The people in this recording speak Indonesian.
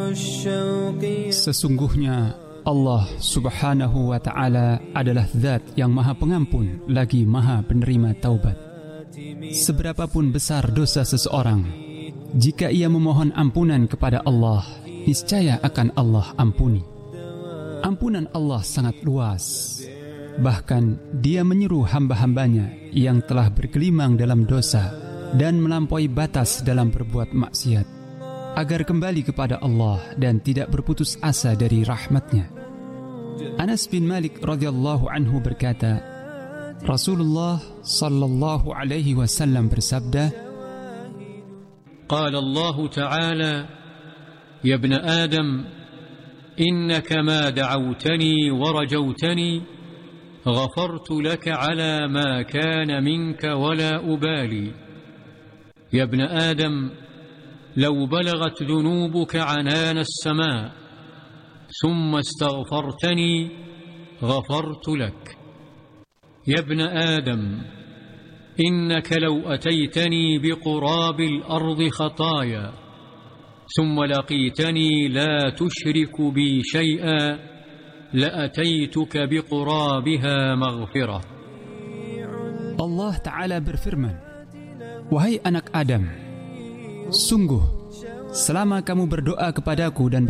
Sesungguhnya Allah subhanahu wa ta'ala adalah zat yang maha pengampun lagi maha penerima taubat. Seberapapun besar dosa seseorang, jika ia memohon ampunan kepada Allah, niscaya akan Allah ampuni. Ampunan Allah sangat luas. Bahkan dia menyeru hamba-hambanya yang telah bergelimang dalam dosa dan melampaui batas dalam berbuat maksiat, agar kembali kepada Allah dan tidak berputus asa dari rahmat-Nya. Anas bin Malik radhiyallahu anhu berkata, Rasulullah sallallahu alaihi wasallam bersabda, Qala Allah Ta'ala, Ya ibn Adam, innaka ma da'awtani wa rajawtani, ghafartu laka ala ma kana minka wa la ubali. Ya ibn Adam, لو بلغت ذنوبك عنان السماء ثم استغفرتني غفرت لك. يا ابن آدم إنك لو أتيتني بقراب الأرض خطايا ثم لقيتني لا تشرك بي شيئا لأتيتك بقرابها مغفرة. Allah Ta'ala berfirman, Wahai anak Adam, sungguh selama kamu berdoa kepadaku dan